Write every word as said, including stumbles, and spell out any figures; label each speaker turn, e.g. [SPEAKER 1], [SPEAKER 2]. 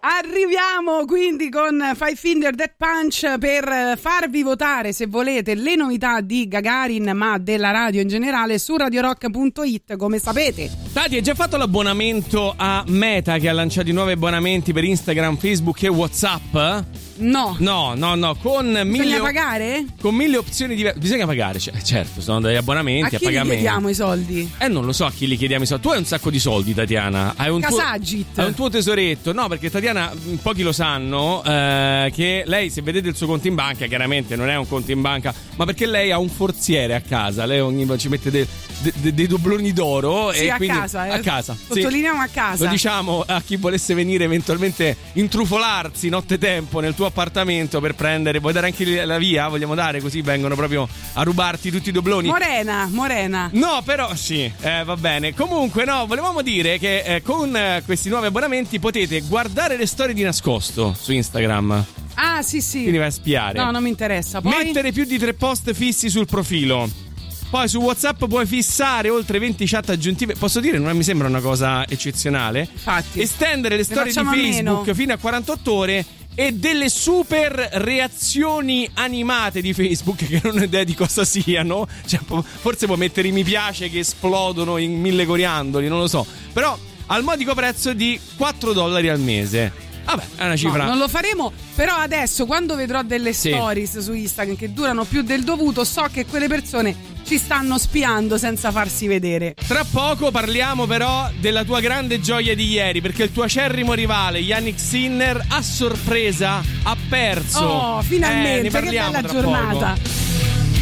[SPEAKER 1] Arriviamo quindi con Five Finger Death Punch per farvi votare, se volete, le novità di Gagarin, ma della radio in generale, su radiorock punto it, come sapete.
[SPEAKER 2] Tati, hai già fatto l'abbonamento a Meta, che ha lanciato i nuovi abbonamenti per Instagram, Facebook e WhatsApp?
[SPEAKER 1] No.
[SPEAKER 2] No, no, no, con
[SPEAKER 1] Bisogna
[SPEAKER 2] mille
[SPEAKER 1] pagare?
[SPEAKER 2] Con mille opzioni diverse. Bisogna pagare, cioè, certo, sono degli abbonamenti
[SPEAKER 1] a,
[SPEAKER 2] a, pagamento.
[SPEAKER 1] A chi chiediamo i soldi?
[SPEAKER 2] Eh, non lo so a chi li chiediamo i soldi. Tu hai un sacco di soldi, Tatiana. Hai un
[SPEAKER 1] Casagit.
[SPEAKER 2] tuo, hai un tuo tesoretto. No, perché Tatiana, pochi lo sanno, eh, che lei, se vedete il suo conto in banca, chiaramente non è un conto in banca, ma perché lei ha un forziere a casa. Lei ogni ci mette dei, dei, dei dobloni d'oro.
[SPEAKER 1] Sì,
[SPEAKER 2] e
[SPEAKER 1] a
[SPEAKER 2] quindi,
[SPEAKER 1] casa. Eh.
[SPEAKER 2] A casa.
[SPEAKER 1] Sottolineiamo
[SPEAKER 2] sì.
[SPEAKER 1] a casa.
[SPEAKER 2] Lo diciamo a chi volesse venire eventualmente intrufolarsi nottetempo nel tuo appartamento per prendere. Vuoi dare anche la via? Vogliamo dare, così vengono proprio a rubarti tutti i dobloni.
[SPEAKER 1] Morena, Morena.
[SPEAKER 2] No, però sì, eh, va bene. Comunque, no, volevamo dire che eh, con eh, questi nuovi abbonamenti potete guardare le storie di nascosto su Instagram.
[SPEAKER 1] Ah, sì, sì.
[SPEAKER 2] Quindi vai a spiare.
[SPEAKER 1] No, non mi interessa. Poi...
[SPEAKER 2] Mettere più di tre post fissi sul profilo. Poi su WhatsApp puoi fissare oltre venti chat aggiuntive. Posso dire, non mi sembra una cosa eccezionale?
[SPEAKER 1] Infatti.
[SPEAKER 2] Estendere le storie di Facebook fino a quarantotto ore. E delle super reazioni animate di Facebook, che non ho idea di cosa siano. Cioè, forse può mettere i mi piace che esplodono in mille coriandoli, non lo so. Però al modico prezzo di quattro dollari al mese. Vabbè, è una cifra.
[SPEAKER 1] No, non lo faremo, però adesso quando vedrò delle
[SPEAKER 2] sì.
[SPEAKER 1] stories su Instagram che durano più del dovuto, so che quelle persone ci stanno spiando senza farsi vedere.
[SPEAKER 2] Tra poco parliamo però della tua grande gioia di ieri, perché il tuo acerrimo rivale Yannick Sinner a sorpresa ha perso.
[SPEAKER 1] Oh, finalmente,
[SPEAKER 2] eh, ne
[SPEAKER 1] che bella giornata.
[SPEAKER 2] Poco.